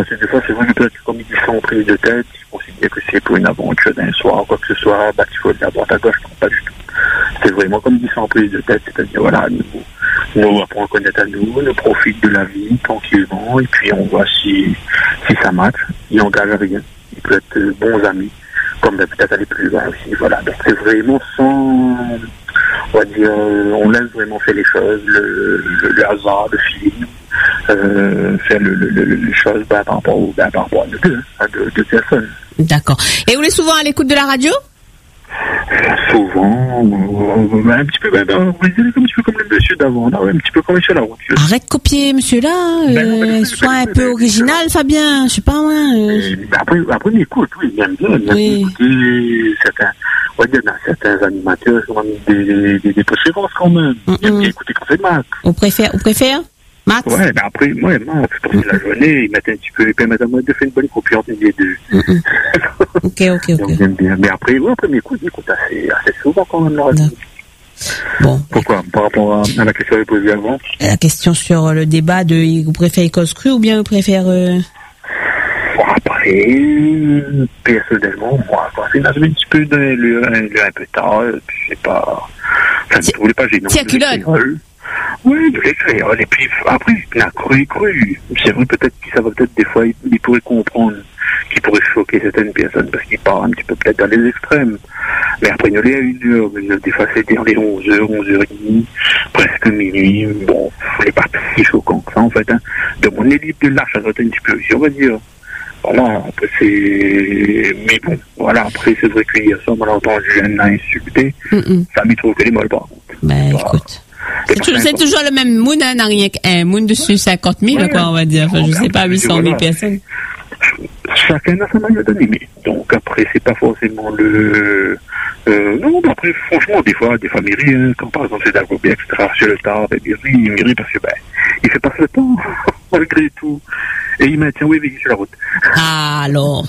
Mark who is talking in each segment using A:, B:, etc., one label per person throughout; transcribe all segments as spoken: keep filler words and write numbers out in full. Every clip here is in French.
A: Parce que des fois, c'est vrai que peut-être comme ils sont pris de tête, ils considèrent que c'est pour une aventure d'un soir ou quoi que ce soit, bah, qu'il faut aller à droite à gauche. Non, pas du tout. C'est vraiment comme ils sont pris de tête, c'est-à-dire, voilà, nous, nous, on apprend à connaître à nous, on profite de la vie tranquillement, et puis on voit si, si ça match. Ils n'engagent rien. Ils peuvent être bons amis, comme ben, peut-être aller plus loin aussi. Voilà. Donc c'est vraiment sans, on va dire, on laisse vraiment faire les choses, le, le, le hasard, le feeling, euh, faire le, le, le, les choses ben, par rapport au, ben, par rapport à nous deux, à deux, deux personnes.
B: D'accord. Et vous êtes souvent à l'écoute de la radio?
A: Souvent, euh, un petit peu, ben, ben, on va dire un petit peu comme le monsieur d'avant, là, ouais, un petit peu comme monsieur là.
B: Arrête de copier monsieur là, euh, ben, ben, ben, sois ben, un ben, peu ben, original, Fabien, je sais pas moi. Euh...
A: Ben, après, après, il écoute, oui, il aime bien, il aime oui. écouter certains, on va dire, dans certains animateurs, qui ont des, des, des préférences quand même. Mm-hmm. Il aime bien écouter quand c'est Max.
B: On préfère, on préfère Max?
A: Ouais, ben après, moi, Max, pour mm-hmm. la journée, ils mettent un petit peu, ils permettent à moi de faire une bonne copie entre les deux.
B: Mm-hmm. Ok, ok, ok.
A: Donc, j'aime bien. Mais après, ouais, après, m'écoute, m'écoute assez, assez souvent quand même, la radio.
B: Bon.
A: Pourquoi? Par rapport à, à la question que vous posée avant?
B: La question sur le débat de, vous préférez cause crue ou bien vous préférez, euh...
A: Bon, après, personnellement, moi, quand c'est un petit peu de, le, le, un peu tard, je sais pas, ça ne trouvait pas gênant.
B: Tiens, culotte.
A: Oui, de l'écrire. Et puis, après, la cru, cru. C'est vrai, peut-être que ça va peut-être, des fois, il, il pourrait comprendre qu'il pourrait choquer certaines personnes parce qu'il part un petit peu peut-être dans les extrêmes. Mais après, il y a une heure, une, des fois, c'est vers les onze heures, onze heures trente, presque minuit. Bon, c'est pas si choquant que ça, en fait, hein. Donc, on est libre de lâcher un petit peu, on va dire. Voilà, après, c'est, mais bon, voilà, après, c'est vrai qu'il y a ça, on a entendu un insulté. Mm-mm. Ça m'y trouve que les molles, par contre.
B: Ben, bah, écoute. C'est, toujours, c'est toujours le même moon, hein, n'a rien qu'un moon dessus cinquante mille, ouais, quoi, on va dire. Enfin, je sais pas, huit cent mille voilà. Personnes.
A: Chacun a sa manière d'animer. Donc, après, c'est pas forcément le, euh, non, mais après, franchement, des fois, des fois, il rit, hein, quand par exemple, c'est d'Agobé, et cetera, sur le tard, ben, il rit, il rit parce que, ben, il fait passer le temps, malgré tout. Et il maintient, oui, sur la route.
B: Ah, alors.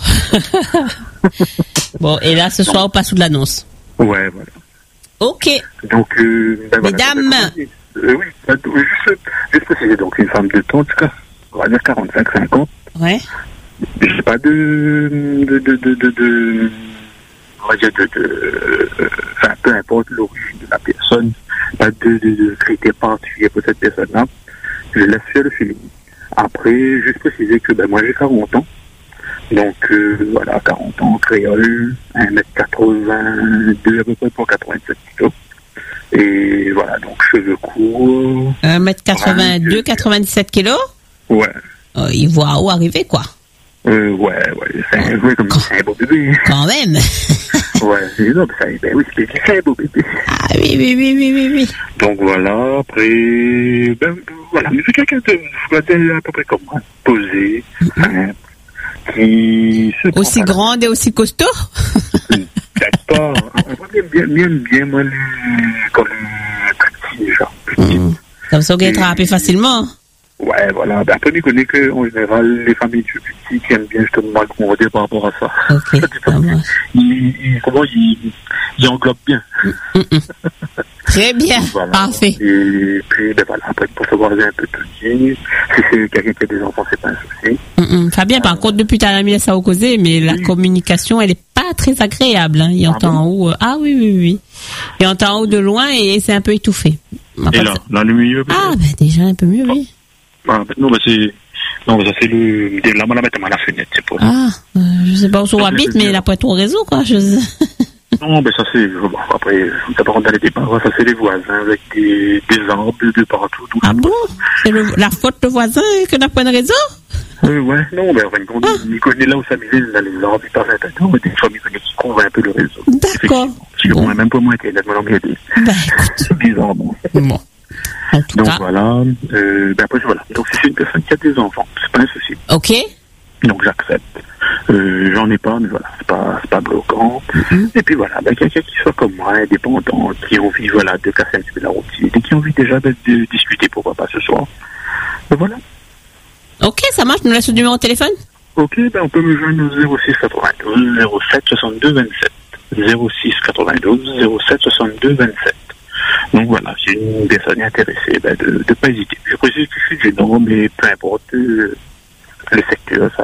B: Bon, et là, ce soir, non. On passe sous de l'annonce.
A: Ouais, voilà.
B: Ok.
A: Donc, euh, ben
B: mesdames.
A: Voilà, euh, oui, ben, juste, juste préciser, donc, une femme de temps, en tout cas, on va dire quarante-cinq cinquante.
B: Ouais.
A: J'ai pas de, de, de, de, de, de, on va dire de, de, enfin, peu importe l'origine de la personne, pas de, de, de critères particuliers pour cette personne-là. Je laisse faire le feeling. Après, juste préciser que, ben, moi, j'ai quarante ans. Donc, euh, voilà, quarante ans, créole, un mètre quatre-vingt-deux à peu près pour quatre-vingt-sept kilos. Et voilà, donc cheveux courts.
B: un mètre quatre-vingt-deux, quatre-vingt-dix-sept kilos? Ouais. Euh, il voit où arriver, quoi.
A: Euh, ouais, ouais, c'est un, ouais, comme c'est un beau bébé.
B: Quand même.
A: Ouais, c'est ça, ben oui, c'est, c'est un beau bébé.
B: Ah oui, oui, oui, oui, oui, oui.
A: Donc voilà, après, ben, voilà, mais c'est quelqu'un de, à peu près comme moi, posé, mm-hmm. hein, qui se
B: aussi grande et aussi costaud?
A: Peut-être pas. Moi, j'aime bien, bien, bien, moi, les, comme les petits, genre, petits.
B: Mm. Comme ça, on peut être attrapé facilement.
A: Ouais, voilà. Ben, après, je connais qu'en général, les familles plus petites qui aiment bien justement accommoder par rapport à ça.
B: Ok.
A: ils, ils, comment ils, ils englobent bien.
B: Mm-mm. Très bien. Voilà. Parfait.
A: Et puis, ben voilà, après, pour savoir un peu tout dire, si c'est quelqu'un qui a des enfants, c'est pas un souci.
B: Mm-mm. Fabien, par euh, contre, depuis tu as mis ça au causé, mais oui. La communication, elle est pas très agréable, hein. Il entend ah bon? En haut, euh, ah oui, oui, oui. Il entend en haut de loin et c'est un peu étouffé.
A: Après, et là, là, le milieu, peut-être.
B: Ah, ben, déjà un peu mieux, oui.
A: Ah, non, bah c'est. Non, ça c'est le. Là, on la met à la fenêtre, c'est pour.
B: Ah, euh, je sais pas où on habite, mais après ton réseau, quoi. Je...
A: Non, mais ça c'est. Bon, après, t'as pas rentré dans les débats, ça c'est les voisins avec des, des arbres de partout. Tout
B: ah bon? C'est le, la faute de voisin que n'a pas de réseau?
A: Euh, ouais, non, mais enfin, quand ah. il connaît là où ça misait, là, les arbres, il passe un peu, mais des fois, il connaît qui convainc un peu le réseau.
B: D'accord.
A: Tu bon. Même pas moins Internet, moi, l'anglais.
B: Ben, écoute.
A: C'est bizarre, bon.
B: Bon. En tout
A: donc
B: cas.
A: voilà, euh, ben après voilà. Donc si c'est une personne qui a des enfants, c'est pas un souci.
B: Ok.
A: Donc j'accepte. Euh, j'en ai pas, mais voilà, c'est pas, c'est pas bloquant. Mm-hmm. Et puis voilà, ben quelqu'un qui soit comme moi, indépendant, qui a envie voilà de casser un petit peu la routine et qui a envie déjà de, de discuter, pourquoi pas ce soir. Ben voilà.
B: Ok, ça marche. Nous laisse le numéro de téléphone.
A: Ok, ben on peut me joindre au zéro six quatre-vingt-douze zéro sept soixante-deux vingt-sept zéro six quatre-vingt-douze zéro sept soixante-deux vingt-sept. Donc voilà, si une personne est intéressée, ben de ne pas hésiter. Je précise que je suis gênant, mais peu importe euh, le secteur, ça